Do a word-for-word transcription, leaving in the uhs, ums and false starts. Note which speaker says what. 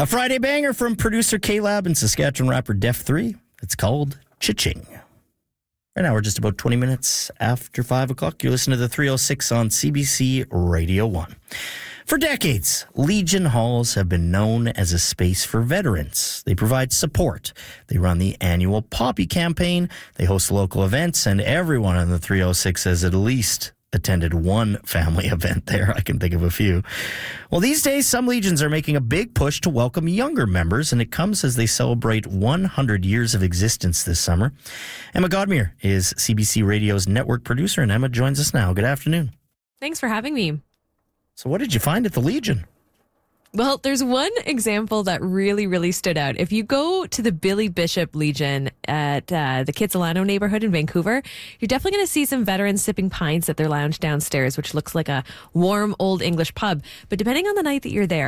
Speaker 1: A Friday banger from producer K-Lab and Saskatchewan rapper Def three. It's called Cha-Ching. Right now, we're just about twenty minutes after five o'clock. You're listening to the three oh six on C B C Radio one. For decades, Legion Halls have been known as a space for veterans. They provide support. They run the annual Poppy campaign. They host local events, and everyone on the three oh six has at least attended one family event there. I can think of a few. Well, these days, some Legions are making a big push to welcome younger members, and it comes as they celebrate one hundred years of existence this summer. Emma Godmere is C B C Radio's network producer, and Emma joins us now. Good afternoon.
Speaker 2: Thanks for having me.
Speaker 1: So what did you find at the Legion?
Speaker 2: Well, there's one example that really, really stood out. If you go to the Billy Bishop Legion at uh, the Kitsilano neighborhood in Vancouver, you're definitely going to see some veterans sipping pints at their lounge downstairs, which looks like a warm, old English pub. But depending on the night that you're there,